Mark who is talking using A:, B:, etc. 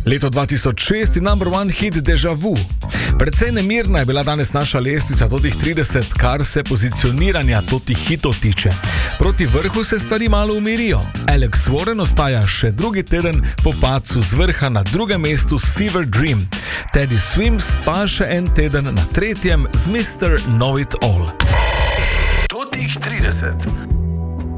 A: Leto 2006 je number one hit Deja Vu. Predvsej nemirna je bila danes naša lestvica totih 30, kar se pozicioniranja totih hitov tiče. Proti vrhu se stvari malo umirijo. Alex Warren ostaja še drugi teden po padcu z vrha na drugem mestu s Fever Dream. Teddy Swims pa še en teden na tretjem z Mr. Know It All.
B: Totih 30.